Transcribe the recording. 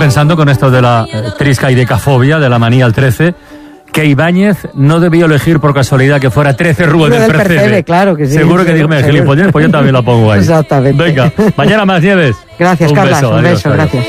pensando con esto de la triscaidecafobia, de la manía al 13, que Ibáñez no debió elegir por casualidad que fuera 13 Rúa del Percebe. Claro que sí. Seguro que dígame gilipollas, pues yo también la pongo ahí. Exactamente. Venga, mañana más, Nieves. Gracias, Carlas. Un beso, gracias.